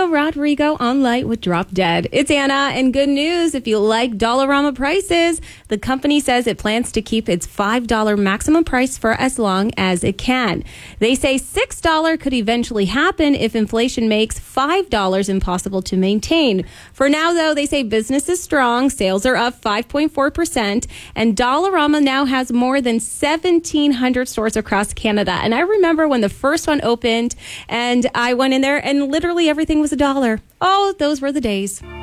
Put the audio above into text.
Olivia Rodrigo on Light with Drop Dead. It's Anna, and good news. If you like Dollarama prices, the company says it plans to keep its $5 maximum price for as long as it can. They say $6 could eventually happen if inflation makes $5 impossible to maintain. For now, though, they say business is strong. Sales are up 5.4%, and Dollarama now has more than 1,700 stores across Canada. And I remember when the first one opened, and I went in there, and literally everything was $1. Oh, those were the days.